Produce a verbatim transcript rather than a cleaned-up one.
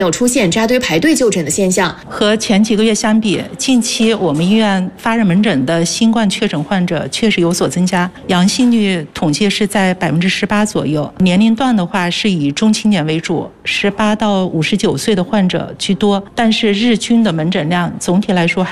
有出现扎堆排队就诊的现象。 和前几个月相比，近期我们医院发热门诊的新冠确诊患者确实有所增加，阳性率统计是在百分之十八左右。年龄段的话是以中青年为主，十八到五十九岁的患者居多，但是日均的门诊量总体来说还